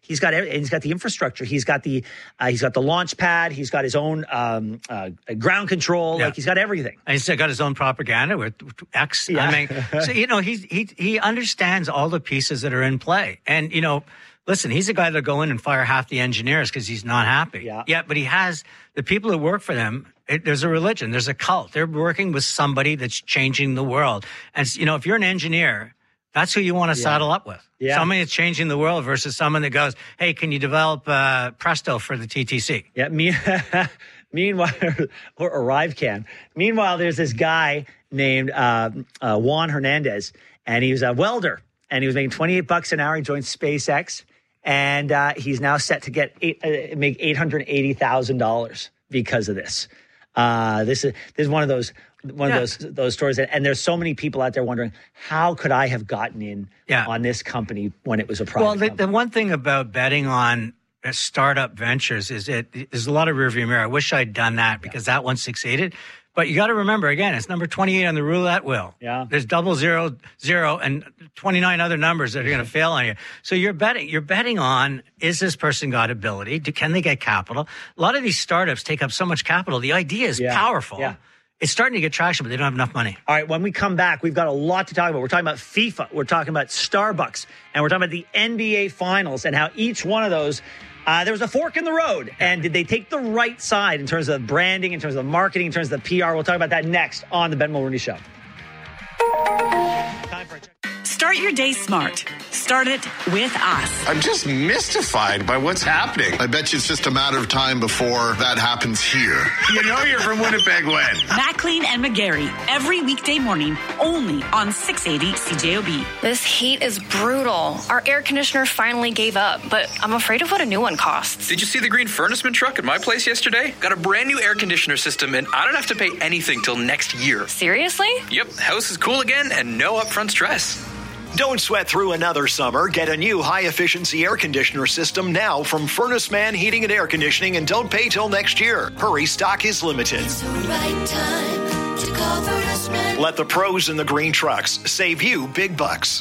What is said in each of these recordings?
He's got the infrastructure. He's got the launch pad. He's got his own ground control. Yeah. Like he's got everything. And he's got his own propaganda with X. Yeah. I mean, so, he understands all the pieces that are in play. And, listen, he's a guy that'll go in and fire half the engineers because he's not happy. Yeah, but he has the people that work for them. There's a religion. There's a cult. They're working with somebody that's changing the world. And, if you're an engineer, that's who you want to saddle up with. Yeah. Somebody that's changing the world versus someone that goes, hey, can you develop Presto for the TTC? Yeah, meanwhile, or ArriveCAN. Meanwhile, there's this guy named Juan Hernandez, and he was a welder, and he was making $28 an hour. He joined SpaceX, and he's now set to make $880,000 because of this. This is one of those stories, and there's so many people out there wondering, how could I have gotten in on this company when it was a private company? The one thing about betting on startup ventures is there's a lot of rearview mirror. I wish I'd done that because that one succeeded. But you got to remember, again, it's number 28 on the roulette wheel. Yeah. There's 000, and 29 other numbers that are going to fail on you. So you're betting on, is this person got ability? Can they get capital? A lot of these startups take up so much capital. The idea is powerful. Yeah. It's starting to get traction, but they don't have enough money. All right, when we come back, we've got a lot to talk about. We're talking about FIFA. We're talking about Starbucks. And we're talking about the NBA Finals and how each one of those, there was a fork in the road. And did they take the right side in terms of branding, in terms of marketing, in terms of the PR? We'll talk about that next on The Ben Mulroney Show. Time for a check. Start your day smart. Start it with us. I'm just mystified by what's happening. I bet you it's just a matter of time before that happens here. You're from Winnipeg when? Maclean and McGarry, every weekday morning, only on 680 CJOB. This heat is brutal. Our air conditioner finally gave up, but I'm afraid of what a new one costs. Did you see the green furnaceman truck at my place yesterday? Got a brand new air conditioner system, and I don't have to pay anything till next year. Seriously? Yep, house is cool again and no upfront stress. Don't sweat through another summer. Get a new high-efficiency air conditioner system now from Furnace Man Heating and Air Conditioning, and don't pay till next year. Hurry, stock is limited. It's the right time to call Furnace Man. Let the pros in the green trucks save you big bucks.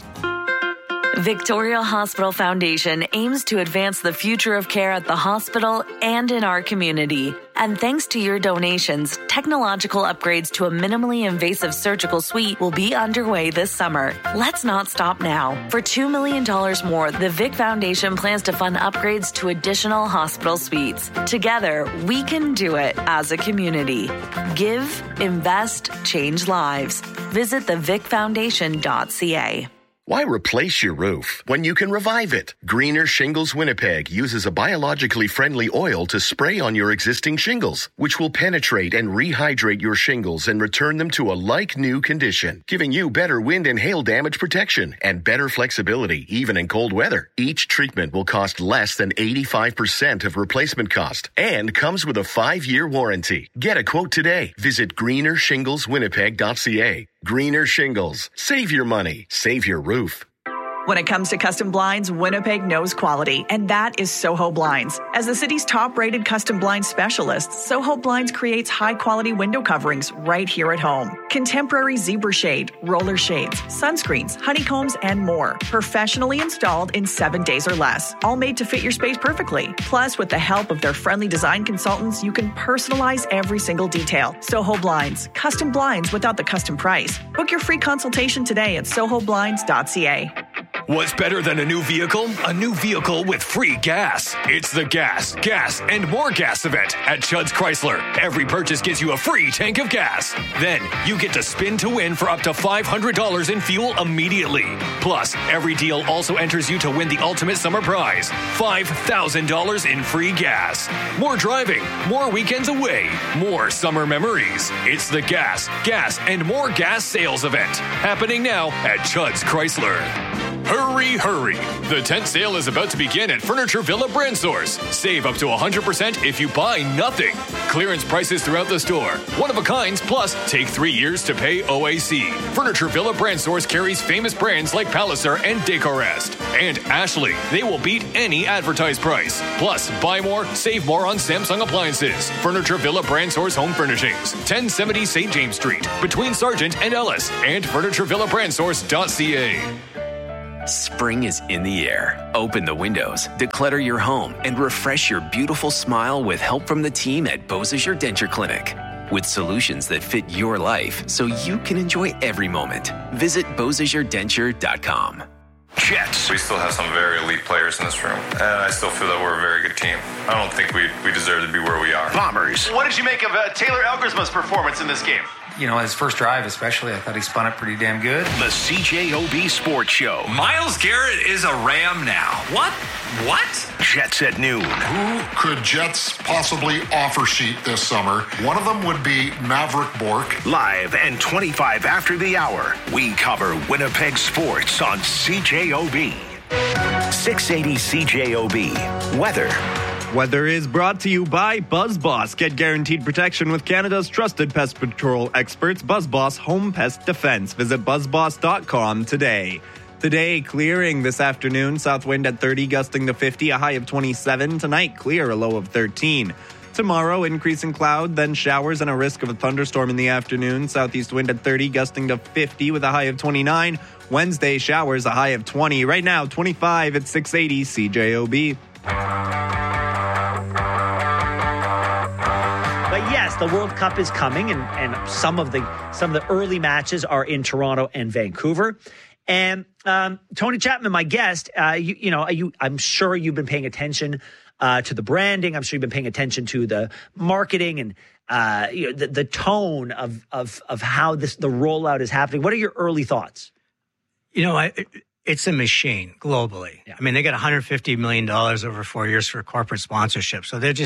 Victoria Hospital Foundation aims to advance the future of care at the hospital and in our community. And thanks to your donations, technological upgrades to a minimally invasive surgical suite will be underway this summer. Let's not stop now. For $2 million more, the Vic Foundation plans to fund upgrades to additional hospital suites. Together, we can do it as a community. Give, invest, change lives. Visit thevicfoundation.ca. Why replace your roof when you can revive it? Greener Shingles Winnipeg uses a biologically friendly oil to spray on your existing shingles, which will penetrate and rehydrate your shingles and return them to a like-new condition, giving you better wind and hail damage protection and better flexibility, even in cold weather. Each treatment will cost less than 85% of replacement cost and comes with a 5-year warranty. Get a quote today. Visit greenershingleswinnipeg.ca. Greener Shingles. Save your money. Save your roof. When it comes to custom blinds, Winnipeg knows quality, and that is Soho Blinds. As the city's top-rated custom blind specialist, Soho Blinds creates high-quality window coverings right here at home. Contemporary zebra shade, roller shades, sunscreens, honeycombs, and more. Professionally installed in 7 days or less, all made to fit your space perfectly. Plus, with the help of their friendly design consultants, you can personalize every single detail. Soho Blinds, custom blinds without the custom price. Book your free consultation today at sohoblinds.ca. What's better than a new vehicle? A new vehicle with free gas. It's the Gas, and More Gas event at Chudd's Chrysler. Every purchase gets you a free tank of gas. Then you get to spin to win for up to $500 in fuel immediately. Plus, every deal also enters you to win the ultimate summer prize, $5,000 in free gas. More driving, more weekends away, more summer memories. It's the Gas, and More Gas sales event happening now at Chudd's Chrysler. Hurry, hurry. The tent sale is about to begin at Furniture Villa Brand Source. Save up to 100% if you buy nothing. Clearance prices throughout the store. One of a kinds, plus take 3 years to pay OAC. Furniture Villa Brand Source carries famous brands like Palliser and Decorest. And Ashley. They will beat any advertised price. Plus, buy more, save more on Samsung appliances. Furniture Villa Brand Source Home Furnishings. 1070 St. James Street. Between Sargent and Ellis. And FurnitureVillaBrandSource.ca. Spring is in the air. Open the windows, declutter your home, and refresh your beautiful smile with help from the team at Beausejour Denture Clinic. With solutions that fit your life so you can enjoy every moment. Visit BeausejourDenture.com. Jets. We still have some very elite players in this room, and I still feel that we're a very good team. I don't think we deserve to be where we are. Bombers. What did you make of Taylor Elgersma's performance in this game? You know, his first drive especially, I thought he spun it pretty damn good. The CJOB Sports Show. Myles Garrett is a Ram now. What? Jets at noon. Who could Jets possibly offer sheet this summer? One of them would be Maverick Bourque. Live and 25 after the hour, we cover Winnipeg sports on CJOB. 680 CJOB. Weather. Weather is brought to you by BuzzBoss. Get guaranteed protection with Canada's trusted pest control experts, BuzzBoss Home Pest Defense. Visit buzzboss.com today. Today, clearing this afternoon, south wind at 30, gusting to 50, a high of 27. Tonight, clear, a low of 13. Tomorrow, increasing cloud, then showers and a risk of a thunderstorm in the afternoon. Southeast wind at 30, gusting to 50 with a high of 29. Wednesday, showers, a high of 20. Right now, 25 at 680 CJOB. But yes, the World Cup is coming, and some of the early matches are in Toronto and Vancouver. And Tony Chapman, my guest, I'm sure you've been paying attention to the branding. I'm sure you've been paying attention to the marketing and the tone of how the rollout is happening. What are your early thoughts? It's a machine globally. Yeah. I mean, they got $150 million over 4 years for corporate sponsorship. So they're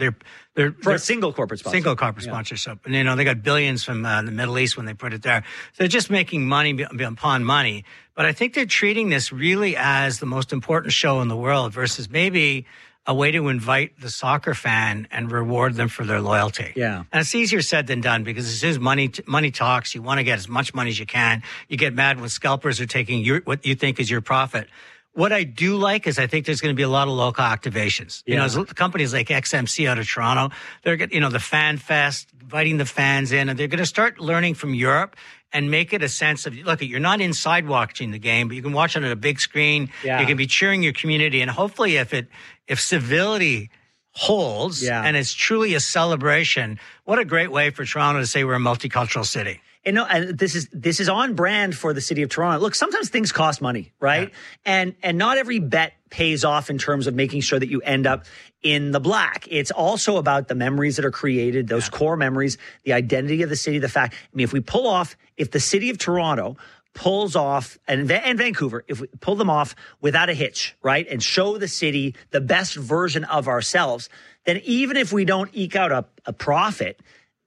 a single corporate sponsorship. Single corporate sponsorship. And, they got billions from the Middle East when they put it there. So they're just making money upon money. But I think they're treating this really as the most important show in the world versus maybe a way to invite the soccer fan and reward them for their loyalty. Yeah. And it's easier said than done because as soon as money talks, you want to get as much money as you can. You get mad when scalpers are taking what you think is your profit. What I do like is I think there's going to be a lot of local activations. Yeah. Companies like XMC out of Toronto, they're the Fan Fest, inviting the fans in, and they're going to start learning from Europe and make it a sense of, look, you're not inside watching the game, but you can watch it on a big screen. Yeah. You can be cheering your community. And hopefully if civility holds and it's truly a celebration, what a great way for Toronto to say we're a multicultural city. And this is on brand for the city of Toronto. Look, sometimes things cost money, right? Yeah. And not every bet pays off in terms of making sure that you end up in the black. It's also about the memories that are created, those core memories, the identity of the city, the fact. I mean, if the city of Toronto pulls off, and Vancouver, if we pull them off without a hitch, right, and show the city the best version of ourselves, then even if we don't eke out a profit,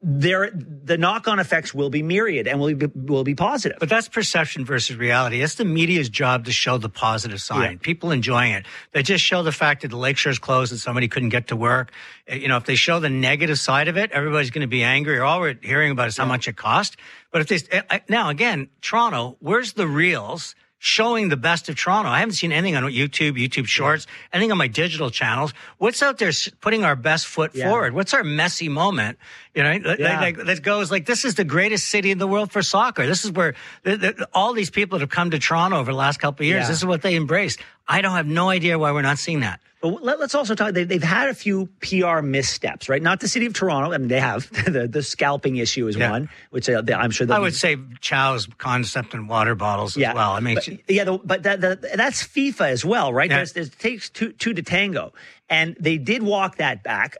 the knock-on effects will be myriad and will be positive. But that's perception versus reality. It's the media's job to show the positive side. Yeah. People enjoying it. They just show the fact that the Lakeshore's closed and somebody couldn't get to work. If they show the negative side of it, everybody's going to be angry. All we're hearing about is how much it cost. But now again, Toronto, where's the reels showing the best of Toronto? I haven't seen anything on YouTube Shorts, anything on my digital channels. What's out there putting our best foot forward? What's our messy moment? That goes like, this is the greatest city in the world for soccer. This is where all these people that have come to Toronto over the last couple of years, this is what they embraced. I don't have no idea why we're not seeing that. But let's also talk, they've had a few PR missteps, right? Not the city of Toronto. I mean, they have. the scalping issue is one, which I'm sure I would say Chow's concept in water bottles as well. I mean, but that's FIFA as well, right? Yeah. It takes two to tango. And they did walk that back.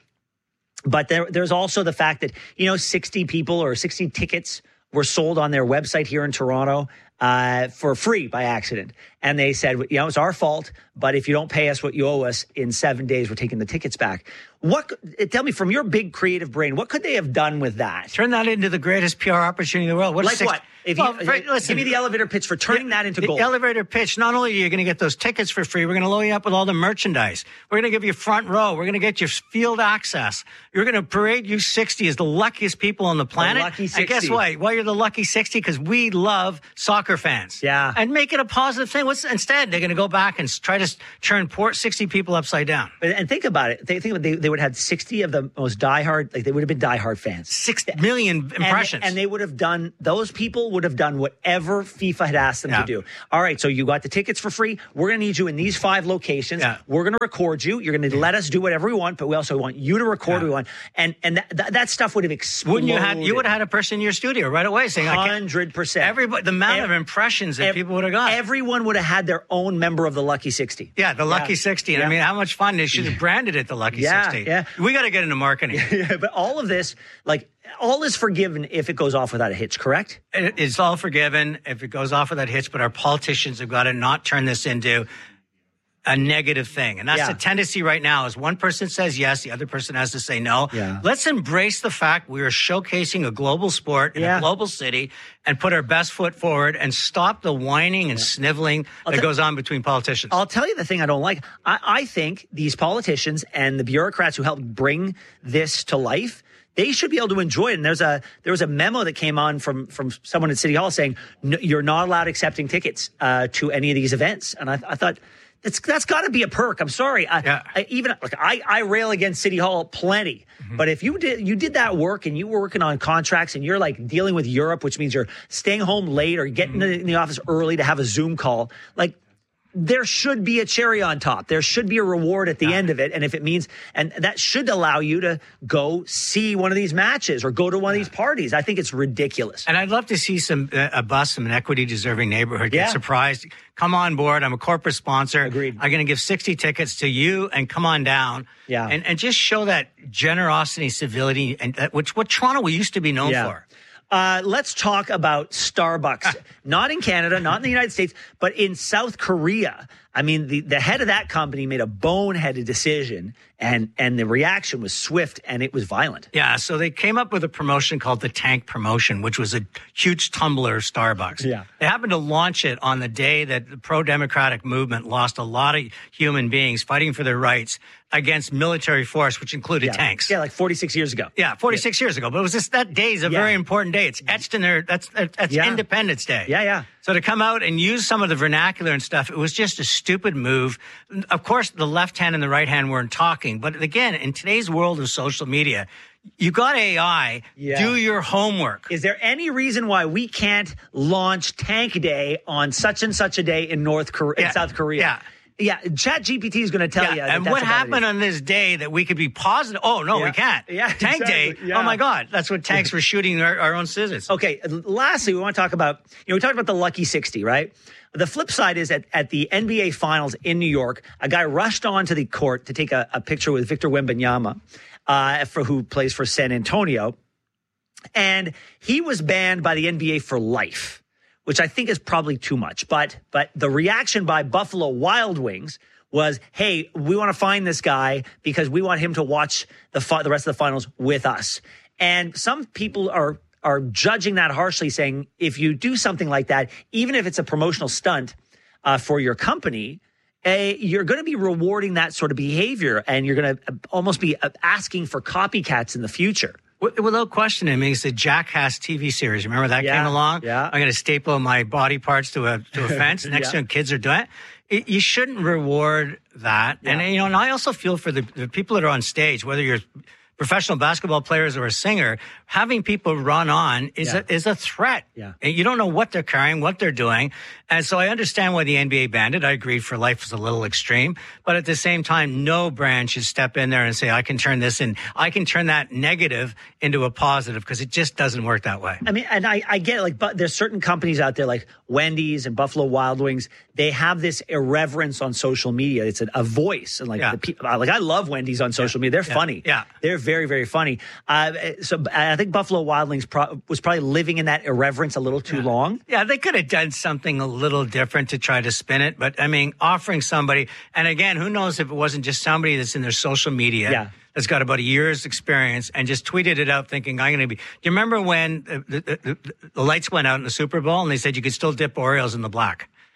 But there's also the fact that, 60 people or 60 tickets were sold on their website here in Toronto for free by accident. And they said, it's our fault, but if you don't pay us what you owe us in 7 days, we're taking the tickets back. Tell me, from your big creative brain, what could they have done with that? Turn that into the greatest PR opportunity in the world. What? Listen, give me the elevator pitch for turning that into gold. The elevator pitch, not only are you going to get those tickets for free, we're going to load you up with all the merchandise. We're going to give you front row. We're going to get you field access. You're going to parade you 60 as the luckiest people on the planet. The lucky 60. And guess what? Well, you're the lucky 60 because we love soccer soccer fans. Yeah. And make it a positive thing. Instead, they're going to go back and try to turn 60 people upside down. And think about it. They would have had 60 of the most diehard, like they would have been diehard fans. 6 million impressions. And they would have done, those people would have done whatever FIFA had asked them to do. All right, so you got the tickets for free. We're going to need you in these 5 locations. Yeah. We're going to record you. You're going to let us do whatever we want, but we also want you to record what we want. And that stuff would have exploded. You would have had a person in your studio right away saying, 100%. Everybody, the amount of impressions that people would have got. Everyone would have had their own member of the Lucky 60. Yeah, the Lucky 60. And I mean, how much fun. They should have branded it the Lucky 60. Yeah. We got to get into marketing. But all of this, all is forgiven if it goes off without a hitch, correct? It's all forgiven if it goes off without a hitch, but our politicians have got to not turn this into a negative thing. And that's the tendency right now is one person says yes, the other person has to say no. Yeah. Let's embrace the fact we are showcasing a global sport in a global city and put our best foot forward and stop the whining and sniveling that goes on between politicians. I'll tell you the thing I don't like. I think these politicians and the bureaucrats who helped bring this to life, they should be able to enjoy it. And there was a memo that came on from someone at City Hall saying you're not allowed accepting tickets to any of these events. And I thought, that's got to be a perk. I'm sorry. I rail against City Hall plenty, but if you did that work and you were working on contracts and you're dealing with Europe, which means you're staying home late or getting in the office early to have a Zoom call, there should be a cherry on top. There should be a reward at the end of it. And if it means, and that should allow you to go see one of these matches or go to one of these parties. I think it's ridiculous. And I'd love to see some equity deserving neighborhood get surprised. Come on board. I'm a corporate sponsor. Agreed. I'm going to give 60 tickets to you and come on down. Yeah. And just show that generosity, civility, and what Toronto used to be known for. Let's talk about Starbucks. Not in Canada, not in the United States, but in South Korea. I mean, the head of that company made a boneheaded decision, and the reaction was swift and it was violent. Yeah, so they came up with a promotion called the Tank Promotion, which was a huge tumbler of Starbucks. Yeah. They happened to launch it on the day that the pro-democratic movement lost a lot of human beings fighting for their rights against military force, which included tanks. Yeah, 46 years ago. Yeah, 46 years ago. But it was just that day is a very important day. It's etched in there. That's Independence Day. Yeah. So to come out and use some of the vernacular and stuff, it was just a stupid move. Of course, the left hand and the right hand weren't talking. But again, in today's world of social media, you got AI. Yeah. Do your homework. Is there any reason why we can't launch Tank Day on such and such a day in South Korea? Yeah. Yeah, ChatGPT is going to tell you. And what happened on this day that we could be positive? Oh, no, we can't. Yeah, Tank Day. Yeah. Oh, my God. That's what tanks were shooting our own citizens. Okay, lastly, we want to talk about, we talked about the Lucky 60, right? The flip side is at the NBA Finals in New York, a guy rushed onto the court to take a picture with Victor Wembanyama, who plays for San Antonio. And he was banned by the NBA for life, which I think is probably too much. But the reaction by Buffalo Wild Wings was, hey, we want to find this guy because we want him to watch the rest of the finals with us. And some people are judging that harshly, saying if you do something like that, even if it's a promotional stunt for your company, you're going to be rewarding that sort of behavior, and you're going to almost be asking for copycats in the future. Without question, I mean, it's the Jackass TV series. Remember that came along? Yeah. I'm going to staple my body parts to a fence. Next thing kids are doing it. You shouldn't reward that. Yeah. And, and I also feel for the people that are on stage, whether you're professional basketball players or a singer, having people run on is a threat. Yeah. And you don't know what they're carrying, what they're doing. And so I understand why the NBA banned it. I agree for life is a little extreme. But at the same time, no brand should step in there and say, I can turn that negative into a positive, because it just doesn't work that way. I mean, and I get it, but there's certain companies out there like Wendy's and Buffalo Wild Wings. They have this irreverence on social media. It's a voice. And the people, I love Wendy's on social media. They're funny. Yeah. They're very, very funny. So I think Buffalo Wild Wings was probably living in that irreverence a little too long. Yeah, they could have done something a little different to try to spin it. But, I mean, offering somebody, and again, who knows if it wasn't just somebody that's in their social media that's got about a year's experience and just tweeted it out thinking, I'm going to be. Do you remember when the lights went out in the Super Bowl and they said you could still dip Oreos in the black?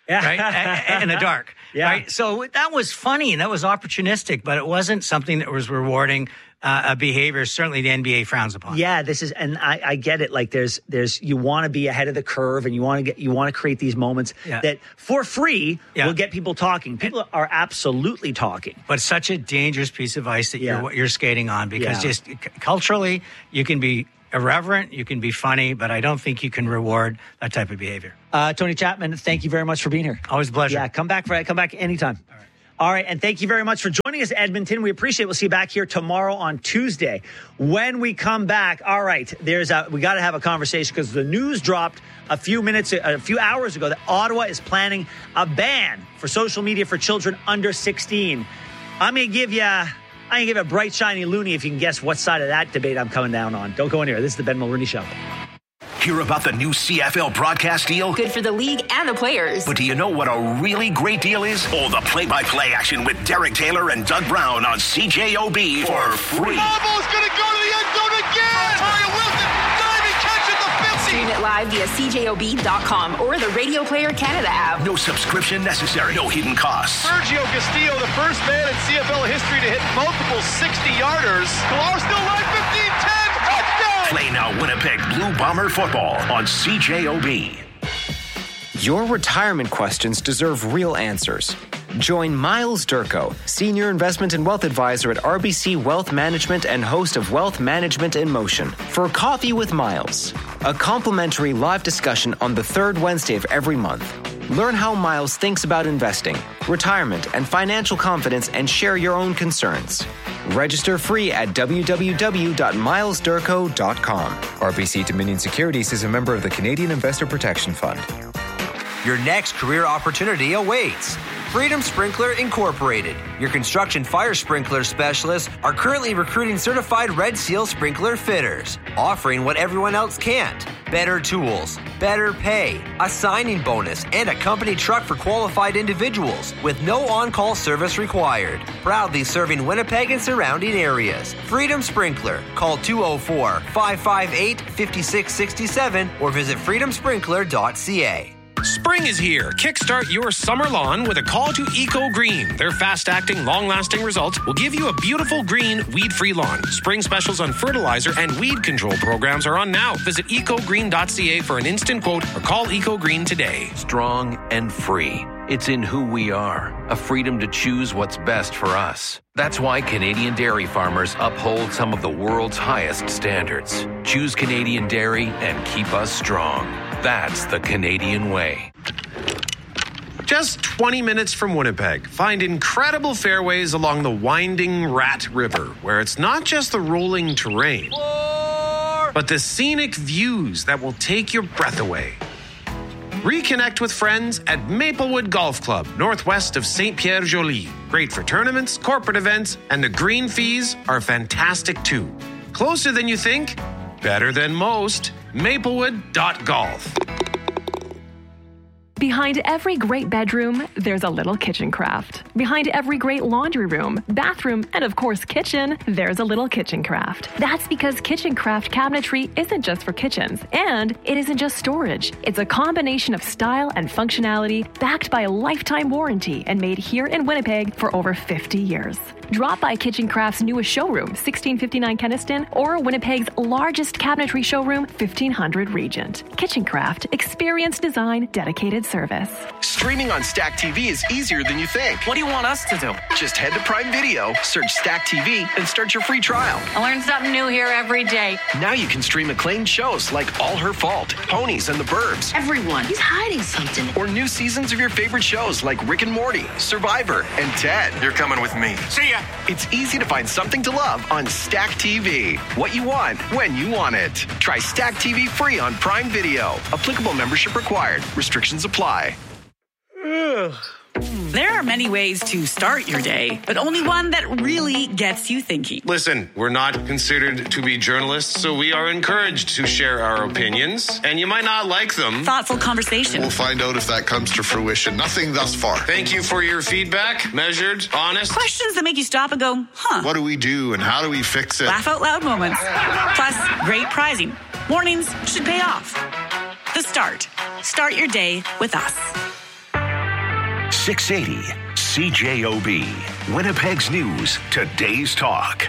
right? In the dark. Yeah. Right? So that was funny and that was opportunistic, but it wasn't something that was rewarding a behavior certainly the NBA frowns upon. Yeah, this is, and I get it. Like there's you want to be ahead of the curve, and you want to create these moments that for free will get people talking. People are absolutely talking. But such a dangerous piece of ice that you're skating on, because just culturally you can be irreverent, you can be funny, but I don't think you can reward that type of behavior. Tony Chapman, thank you very much for being here. Always a pleasure. Yeah, come back anytime. All right, and thank you very much for joining us, Edmonton. We appreciate it. We'll see you back here tomorrow on Tuesday. When we come back, all right, we got to have a conversation because the news dropped a few hours ago that Ottawa is planning a ban for social media for children under 16. I'm going to give you a bright, shiny loonie if you can guess what side of that debate I'm coming down on. Don't go anywhere. This is the Ben Mulroney Show. Hear about the new CFL broadcast deal? Good for the league and the players. But do you know what a really great deal is? Oh, the play-by-play action with Derek Taylor and Doug Brown on CJOB for free. Ball's going to go to the end zone again! Mario Wilson, diving catch at the 50! Stream it live via CJOB.com or the Radio Player Canada app. No subscription necessary, no hidden costs. Sergio Castillo, the first man in CFL history to hit multiple 60-yarders. Galar still live, 15-10, touchdown! Play now Winnipeg Blue Bomber football on CJOB. Your retirement questions deserve real answers. Join Miles Durko, Senior Investment and Wealth Advisor at RBC Wealth Management and host of Wealth Management in Motion, for Coffee with Miles, a complimentary live discussion on the third Wednesday of every month. Learn how Miles thinks about investing, retirement, and financial confidence, and share your own concerns. Register free at www.milesdurko.com. RBC Dominion Securities is a member of the Canadian Investor Protection Fund. Your next career opportunity awaits. Freedom Sprinkler Incorporated, your construction fire sprinkler specialists, are currently recruiting certified Red Seal sprinkler fitters, offering what everyone else can't. Better tools, better pay, a signing bonus, and a company truck for qualified individuals with no on-call service required. Proudly serving Winnipeg and surrounding areas. Freedom Sprinkler. Call 204-558-5667 or visit freedomsprinkler.ca. Spring is here. Kickstart your summer lawn with a call to Eco Green. Their fast-acting, long-lasting results will give you a beautiful green, weed-free lawn. Spring specials on fertilizer and weed control programs are on now. Visit ecogreen.ca for an instant quote or call Eco Green today. Strong and free. It's in who we are, a freedom to choose what's best for us. That's why Canadian dairy farmers uphold some of the world's highest standards. Choose Canadian dairy and keep us strong. That's the Canadian way. Just 20 minutes from Winnipeg, find incredible fairways along the winding Rat River, where it's not just the rolling terrain, but the scenic views that will take your breath away. Reconnect with friends at Maplewood Golf Club, northwest of Saint-Pierre-Joli. Great for tournaments, corporate events, and the green fees are fantastic too. Closer than you think, better than most. Maplewood.golf. Behind every great bedroom, there's a little kitchen craft. Behind every great laundry room, bathroom, and of course kitchen, there's a little kitchen craft. That's because Kitchen Craft cabinetry isn't just for kitchens, and it isn't just storage. It's a combination of style and functionality backed by a lifetime warranty and made here in Winnipeg for over 50 years. Drop by Kitchen Craft's newest showroom, 1659 Kenniston, or Winnipeg's largest cabinetry showroom, 1500 Regent. Kitchen Craft, experience design, dedicated service. Streaming on Stack TV is easier than you think. What do you want us to do? Just head to Prime Video, search Stack TV, and start your free trial. I learn something new here every day. Now you can stream acclaimed shows like All Her Fault, Ponies and the Burbs. Everyone, he's hiding something. Or new seasons of your favorite shows like Rick and Morty, Survivor, and Ted. You're coming with me. See ya! It's easy to find something to love on Stack TV. What you want, when you want it. Try Stack TV free on Prime Video. Applicable membership required. Restrictions apply. There are many ways to start your day, but only one that really gets you thinking. Listen, we're not considered to be journalists, so we are encouraged to share our opinions, and you might not like them. Thoughtful conversation. We'll find out if that comes to fruition. Nothing thus far. Thank you for your feedback. Measured, honest. Questions that make you stop and go, huh? What do we do and how do we fix it? Laugh out loud moments. Plus, great prizing. Mornings should pay off. The Start. Start your day with us. 680 CJOB. Winnipeg's News, today's talk.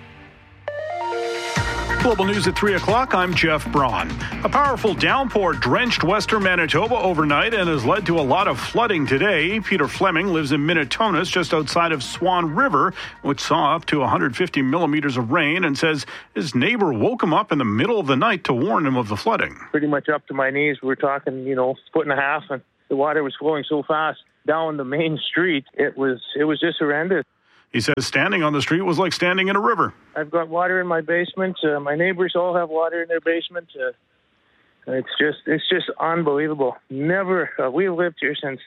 Global News at 3 o'clock. I'm Jeff Braun. A powerful downpour drenched western Manitoba overnight and has led to a lot of flooding today. Peter Fleming lives in Minitonas, just outside of Swan River, which saw up to 150 millimeters of rain, and says his neighbor woke him up in the middle of the night to warn him of the flooding. Pretty much up to my knees. We're talking, foot and a half, and the water was flowing so fast down the main street. It was just horrendous. He says standing on the street was like standing in a river. I've got water in my basement. My neighbors all have water in their basement. It's just unbelievable. Never. We've lived here since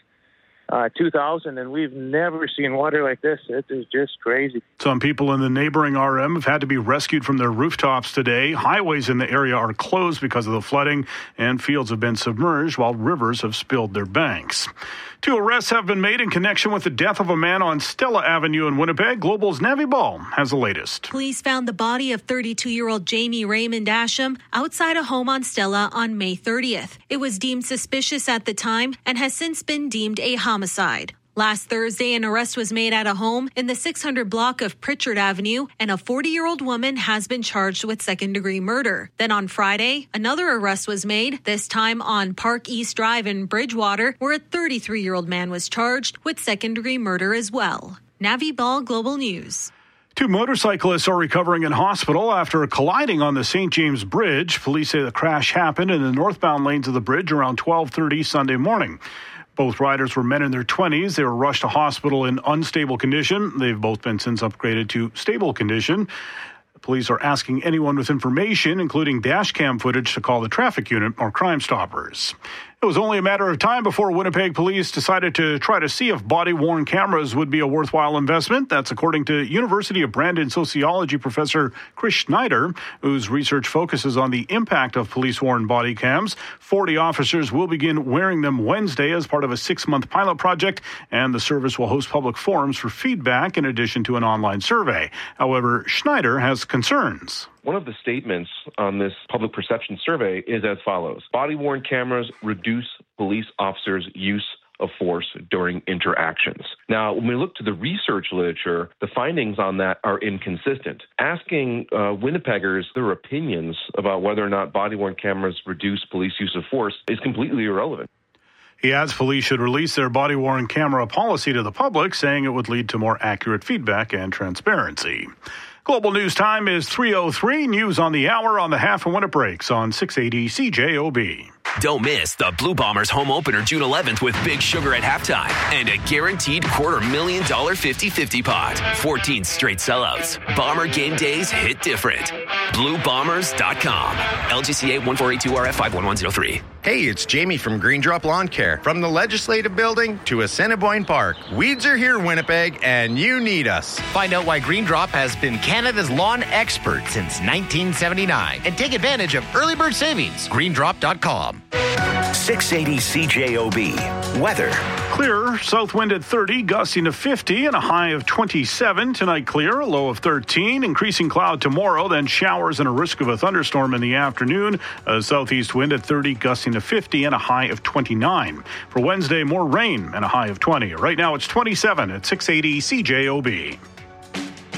2000, and we've never seen water like this. It is just crazy. Some people in the neighboring RM have had to be rescued from their rooftops today. Highways in the area are closed because of the flooding, and fields have been submerged while rivers have spilled their banks. 2 arrests have been made in connection with the death of a man on Stella Avenue in Winnipeg. Global's Navi Ball has the latest. Police found the body of 32-year-old Jamie Raymond Asham outside a home on Stella on May 30th. It was deemed suspicious at the time and has since been deemed a homicide. Last Thursday, an arrest was made at a home in the 600 block of Pritchard Avenue, and a 40-year-old woman has been charged with second-degree murder. Then on Friday, another arrest was made, this time on Park East Drive in Bridgewater, where a 33-year-old man was charged with second-degree murder as well. Navi Ball, Global News. 2 motorcyclists are recovering in hospital after colliding on the St. James Bridge. Police say the crash happened in the northbound lanes of the bridge around 12:30 Sunday morning. Both riders were men in their 20s. They were rushed to hospital in unstable condition. They've both been since upgraded to stable condition. Police are asking anyone with information, including dash cam footage, to call the traffic unit or Crime Stoppers. It was only a matter of time before Winnipeg police decided to try to see if body-worn cameras would be a worthwhile investment. That's according to University of Brandon sociology professor Chris Schneider, whose research focuses on the impact of police-worn body cams. 40 officers will begin wearing them Wednesday as part of a 6-month pilot project, and the service will host public forums for feedback in addition to an online survey. However, Schneider has concerns. One of the statements on this public perception survey is as follows. Body-worn cameras reduce police officers' use of force during interactions. Now, when we look to the research literature, the findings on that are inconsistent. Asking Winnipeggers their opinions about whether or not body-worn cameras reduce police use of force is completely irrelevant. He adds police should release their body-worn camera policy to the public, saying it would lead to more accurate feedback and transparency. Global News Time is 3:03. News on the hour on the half and when it breaks on 680 CJOB. Don't miss the Blue Bombers home opener June 11th with Big Sugar at halftime and a guaranteed $250,000 50-50 pot. 14 straight sellouts. Bomber game days hit different. BlueBombers.com. LGCA 1482RF51103. Hey, it's Jamie from Green Drop Lawn Care. From the Legislative Building to Assiniboine Park, weeds are here, Winnipeg, and you need us. Find out why Green Drop has been Canada's lawn expert since 1979 and take advantage of early bird savings. GreenDrop.com. 680 CJOB. Weather. Clear, south wind at 30, gusting to 50, and a high of 27. Tonight clear, a low of 13. Increasing cloud tomorrow, then showers and a risk of a thunderstorm in the afternoon. A southeast wind at 30, gusting to 50, and a high of 29. For Wednesday, more rain and a high of 20. Right now it's 27 at 680 CJOB.